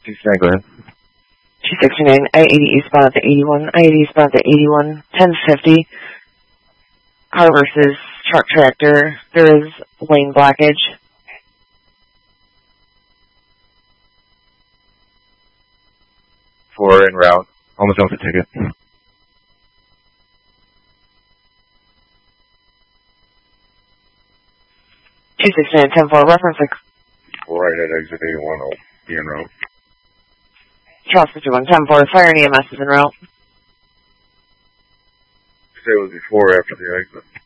Go ahead. 269, I-80 eastbound at the 81, I-80 eastbound at the 81, 1050. Car versus truck tractor. There is lane blockage. For en route. Almost done with the ticket. 269, 10-4, reference. Right at exit 81, I'll be en route. Charles 51, 10-4, fire and EMS is en route. Say it was before or after the exit?